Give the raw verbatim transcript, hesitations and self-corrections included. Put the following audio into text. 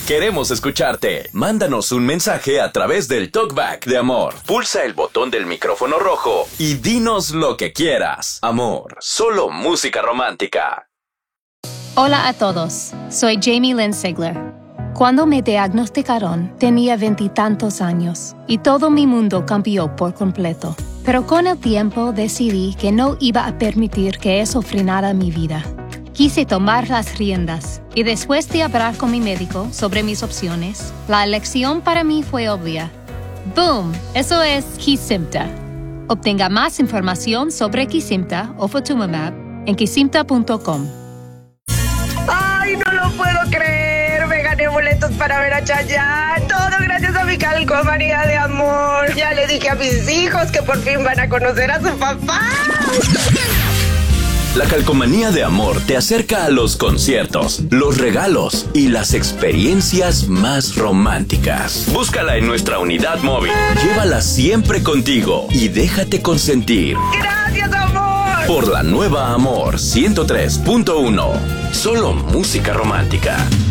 Queremos escucharte. Mándanos un mensaje a través del Talkback de Amor. Pulsa el botón del micrófono rojo y dinos lo que quieras. Amor, solo música romántica. Hola a todos, soy Jamie Lynn Sigler. Cuando me diagnosticaron, tenía veintitantos años y todo mi mundo cambió por completo. Pero con el tiempo decidí que no iba a permitir que eso frenara mi vida. Quise tomar las riendas y después de hablar con mi médico sobre mis opciones, la elección para mí fue obvia. ¡Boom! Eso es Kesimpta. Obtenga más información sobre Kesimpta o Ofatumumab en kesimpta punto com. ¡Ay, no lo puedo creer! Me gané boletos para ver a Chayanne. Todo gracias a mi calcomanía de amor. Ya le dije a mis hijos que por fin van a conocer a su papá. La calcomanía de Amor te acerca a los conciertos, los regalos y las experiencias más románticas. Búscala en nuestra unidad móvil. Llévala siempre contigo y déjate consentir. ¡Gracias, amor! Por la nueva Amor ciento tres punto uno. Solo música romántica.